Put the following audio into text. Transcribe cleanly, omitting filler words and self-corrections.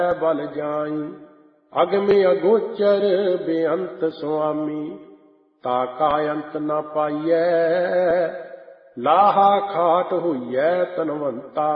ਬਲ ਜਾਈ। ਅਗਮਿ ਅਗੋਚਰ ਬੇਅੰਤ ਸੁਆਮੀ, ਤਾ ਕਾ ਅੰਤ ਨ ਪਾਈਐ। ਲਾਹਾ ਖਾਟ ਹੋਈਐ ਤਨਵੰਤਾ,